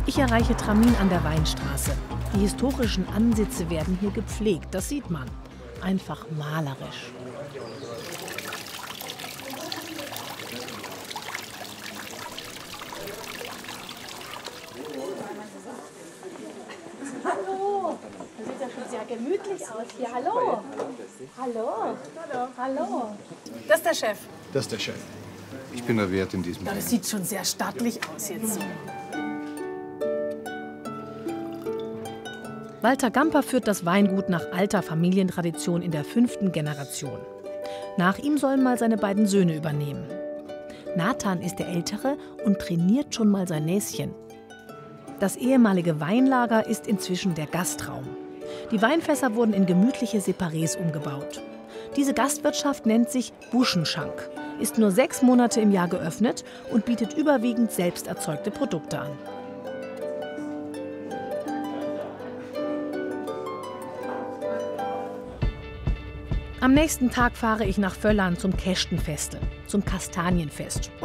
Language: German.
Ich erreiche Tramin an der Weinstraße. Die historischen Ansitze werden hier gepflegt, das sieht man. Einfach malerisch. Hallo, das sieht ja schon sehr gemütlich aus hier. Hallo. Hallo. Hallo. Das ist der Chef. Das ist der Chef. Ich bin der Wirt in diesem Ja, das sieht schon sehr stattlich aus jetzt so. Walter Gamper führt das Weingut nach alter Familientradition in der 5. Generation. Nach ihm sollen mal seine beiden Söhne übernehmen. Nathan ist der Ältere und trainiert schon mal sein Näschen. Das ehemalige Weinlager ist inzwischen der Gastraum. Die Weinfässer wurden in gemütliche Separés umgebaut. Diese Gastwirtschaft nennt sich Buschenschank, ist nur 6 Monate im Jahr geöffnet und bietet überwiegend selbst erzeugte Produkte an. Am nächsten Tag fahre ich nach Völlern zum Kästenfeste, zum Kastanienfest.